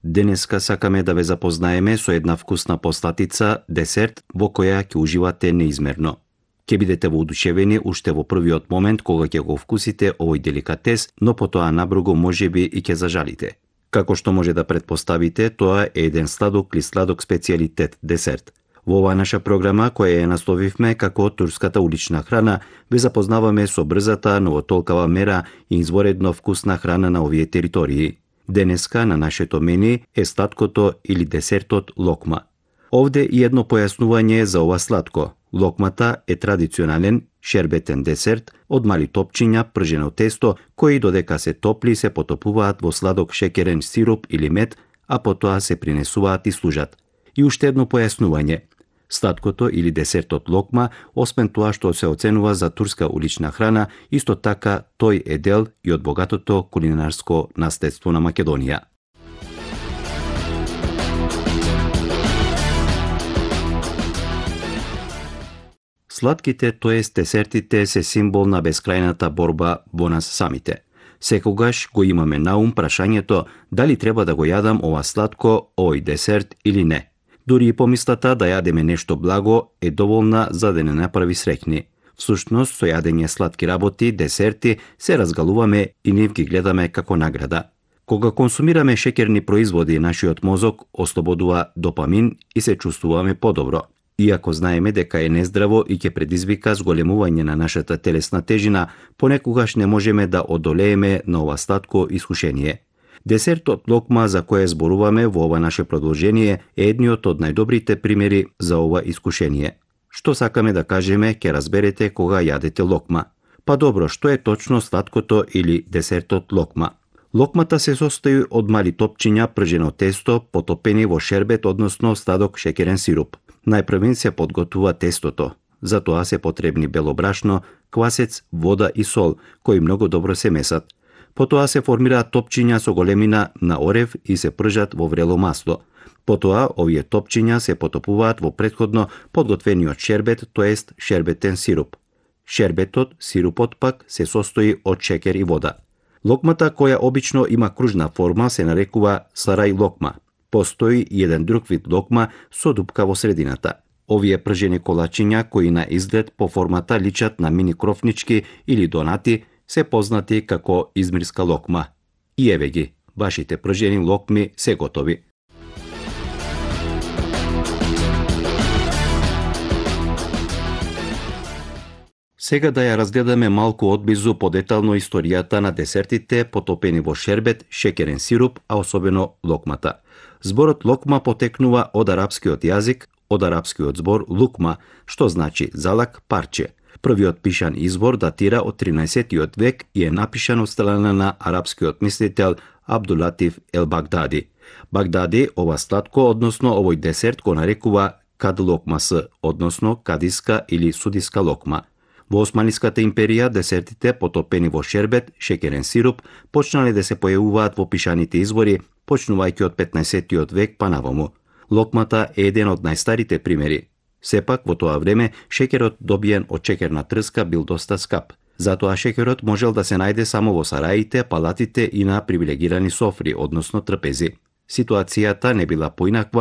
Денеска сакаме да ве запознаеме со една вкусна постатица, десерт во која ќе уживате неизмерно. Ќе бидете воодушевени уште во првиот момент кога ќе го вкусите овој деликатес, но потоа набруго можеби и ќе зажалите. Како што може да претпоставите, тоа е еден сладок или сладок специјалитет десерт. Во оваа наша програма, која ја насловивме како турската улична храна, ве запознаваме со брзата, но во толкава мера и изворедно вкусна храна на овие територии. Денеска на нашето мени е сладкото или десертот локма. Овде и едно појаснување за ова сладко. Локмата е традиционален шербетен десерт од мали топчиња пржено тесто, кои додека се топли се потопуваат во сладок шекерен сируп или мед, а потоа се принесуваат и служат. И уште едно појаснување. Сладкото или десертот локма, освен тоа што се оценува за турска улична храна, исто така тој е дел и од богатото кулинарско наследство на Македонија. Сладките, тоест десертите, се символ на бескрајната борба во нас самите. Секогаш го имаме на ум прашањето дали треба да го јадам ова сладко, овој десерт или не. Дури и помислата да јадеме нешто благо е доволна за да не направи среќни. Всушност, со јадење сладки работи, десерти, се разгалуваме и нив ги гледаме како награда. Кога консумираме шекерни производи, нашиот мозок ослободува допамин и се чувствуваме подобро. Иако знаеме дека е нездраво и ќе предизвика зголемување на нашата телесна тежина, понекогаш не можеме да одолееме на ова сладко искушение. Десертот локма за кој зборуваме во ова наше продолжение е едниот од најдобрите примери за ова искушение. Што сакаме да кажеме, ќе разберете кога јадете локма. Па добро, што е точно сладкото или десертот локма? Локмата се состои од мали топчиња пржено тесто потопени во шербет, односно сладок шекерен сируп. Најпрвен се подготвува тестото. За тоа се потребни бело брашно, квасец, вода и сол, кои многу добро се месат. Потоа се формираат топчиња со големина на орев и се пржат во врело масло. Потоа овие топчиња се потопуваат во претходно подготвениот шербет, тоест шербетен сируп. Шербетот, сирупот пак, се состои од шекер и вода. Локмата, која обично има кружна форма, се нарекува сарај локма. Постои и еден друг вид локма со дупка во средината. Овие пржени колачиња, кои на изглед по формата личат на мини крофнички или донати, се познати како измирска локма. И еве ги, вашите пржени локми се готови. Сега да ја разгледаме малку одблизу подетално историјата на десертите потопени во шербет, шекерен сируп, а особено локмата. Зборот локма потекнува од арапскиот јазик, од арапскиот збор лукма, што значи залак, парче. Првиот пишан извор датира од 13 век и е напишан од страна на арапскиот мислител Абдулатиф ел Багдади. Багдади ова сладко, односно овој десерт го нарекува кад локмасы, односно кадиска или судиска локма. Во Османиската империја десертите потопени во шербет, шекерен сируп, почнале да се појавуваат во пишаните извори, почнувајќи од 15 век па наваму. Локмата е еден од најстарите примери. Сепак, во тоа време, шекерот добиен од шекерна трска бил доста скап. Затоа шекерот можел да се најде само во сараите, палатите и на привилегирани софри, односно трпези. Ситуацијата не била поинаква